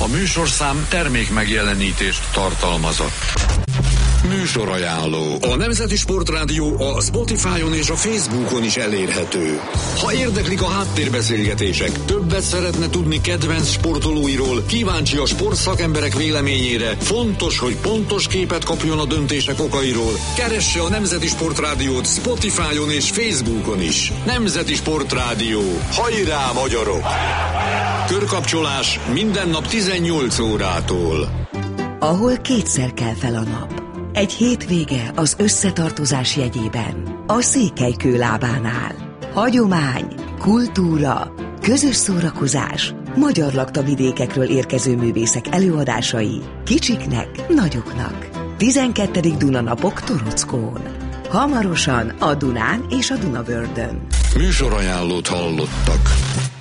műsorszám termék megjelenítést tartalmazott. Műsorajánló. A Nemzeti Sportrádió a Spotify-on és a Facebookon is elérhető. Ha érdeklik a háttérbeszélgetések, többet szeretne tudni kedvenc sportolóiról, kíváncsi a sportszakemberek véleményére, fontos, hogy pontos képet kapjon a döntések okairól, keresse a Nemzeti Sportrádiót Spotify-on és Facebookon is. Nemzeti Sportrádió. Hajrá, magyarok! Körkapcsolás minden nap 18 órától. Ahol kétszer kell fel a nap. Egy hétvége az összetartozás jegyében. A Székelykő lábánál. Hagyomány, kultúra, közös szórakozás, magyar laktavidékekről érkező művészek előadásai, kicsiknek, nagyoknak. 12. Dunanapok Torockón. Hamarosan a Dunán és a Dunavördön. Műsorajánlót hallottak.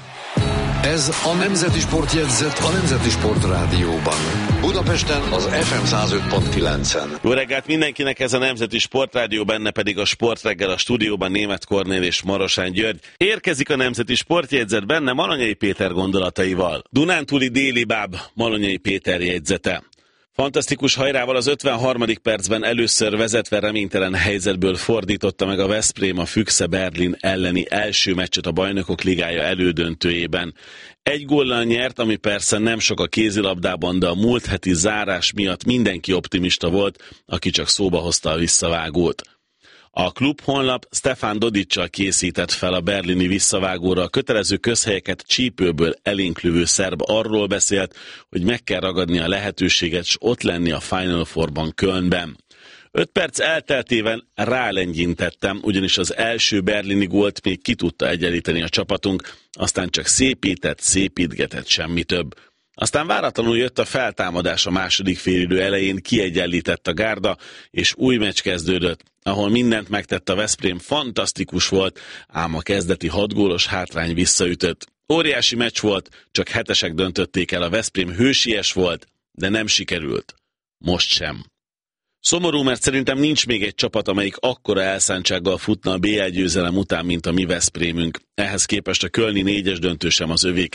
Ez a Nemzeti Sportjegyzet a Nemzeti Sportrádióban. Budapesten az FM 105.9-en. Jó reggelt mindenkinek, ez a Nemzeti Sportrádió, benne pedig a Sportreggel, a stúdióban Németh Kornél és Marosán György. Érkezik a Nemzeti Sportjegyzet, benne Malonyai Péter gondolataival. Dunántúli délibáb Malonyai Péter jegyzete. Fantasztikus hajrával az 53. percben először vezetve reménytelen helyzetből fordította meg a Veszprém a Füchse Berlin elleni első meccset a Bajnokok Ligája elődöntőjében. Egy góllal nyert, ami persze nem sok a kézilabdában, de a múlt heti zárás miatt mindenki optimista volt, aki csak szóba hozta a visszavágót. A klubhonlap Stefan Dodicsal készített fel a berlini visszavágóra, a kötelező közhelyeket csípőből elénk lövő szerb arról beszélt, hogy meg kell ragadni a lehetőséget, s ott lenni a Final Fourban Kölnben. 5 perc elteltében rálegyintettem, ugyanis az első berlini gólt még ki tudta egyenlíteni a csapatunk, aztán csak szépítgetett, semmi több. Aztán váratlanul jött a feltámadás a második félidő elején, kiegyenlített a gárda, és új meccs kezdődött, ahol mindent megtett a Veszprém, fantasztikus volt, ám a kezdeti 6 gólos hátrány visszaütött. Óriási meccs volt, csak hetesek döntötték el, a Veszprém hősies volt, de nem sikerült. Most sem. Szomorú, mert szerintem nincs még egy csapat, amelyik akkora elszántsággal futna a BL győzelem után, mint a mi Veszprémünk. Ehhez képest a kölni 4-es döntő sem az övé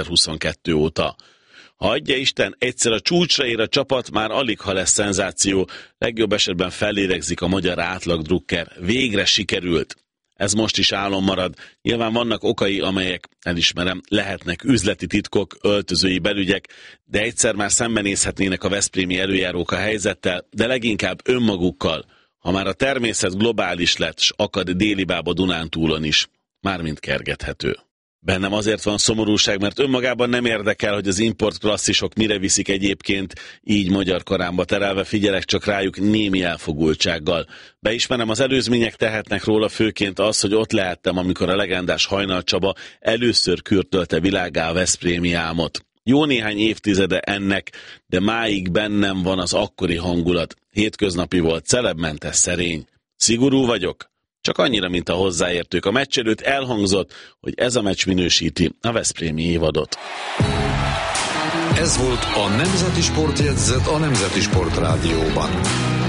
2022 óta. Ha adja Isten, egyszer a csúcsra ér a csapat, már alig ha lesz szenzáció, legjobb esetben fellélegzik a magyar átlagdrukker. Végre sikerült. Ez most is álom marad. Nyilván vannak okai, amelyek, elismerem, lehetnek üzleti titkok, öltözői belügyek, de egyszer már szembenézhetnének a veszprémi előjárók a helyzettel, de leginkább önmagukkal, ha már a természet globális lett, s akad délibába Dunántúlon is, mármint kergethető. Bennem azért van szomorúság, mert önmagában nem érdekel, hogy az importklasszisok mire viszik egyébként, így magyar karámba terelve figyelek csak rájuk némi elfogultsággal. Beismerem, az előzmények tehetnek róla, főként az, hogy ott lehettem, amikor a legendás Hajnal Csaba először kürtölte világgá a veszprémi álmot. Jó néhány évtizede ennek, de máig bennem van az akkori hangulat. Hétköznapi volt, celebmentes, szerény. Szigorú vagyok? Csak annyira, mint a hozzáértők. A meccs előtt elhangzott, hogy ez a meccs minősíti a veszprémi évadot. Ez volt a Nemzeti Sportjegyzet a Nemzeti Sportrádióban.